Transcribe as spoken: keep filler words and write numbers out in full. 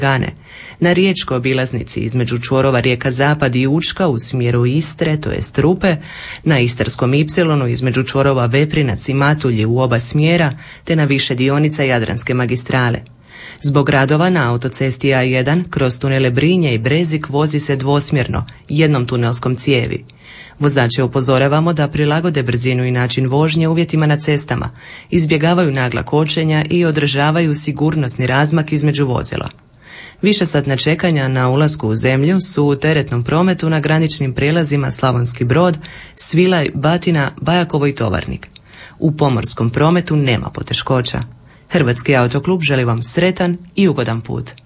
Gane, na riječkoj obilaznici između čvorova rijeka Zapad i Učka u smjeru Istre, to jest Rupe, na Istarskom ipsilonu između čvorova Veprinac i Matulji u oba smjera, te na više dionica Jadranske magistrale. Zbog radova na autocesti A jedan kroz tunele Brinje i Brezik vozi se dvosmjerno, jednom tunelskom cijevi. Vozače upozoravamo da prilagode brzinu i način vožnje uvjetima na cestama, izbjegavaju nagla kočenja i održavaju sigurnosni razmak između vozila. Višesatna čekanja na ulasku u zemlju su u teretnom prometu na graničnim prijelazima Slavonski Brod, Svilaj, Batina, Bajakovo i Tovarnik. U pomorskom prometu nema poteškoća. Hrvatski autoklub želi vam sretan i ugodan put.